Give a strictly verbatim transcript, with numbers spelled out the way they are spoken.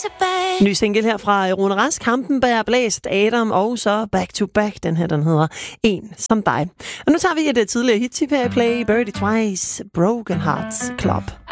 to back. Ny single her fra Rune Rask, Hampenberg, Blæst, Adam og så Back to Back. Den her, den hedder En som dig. Og nu tager vi et tidligere hit til Play, Birdie Twice, Broken Hearts Club.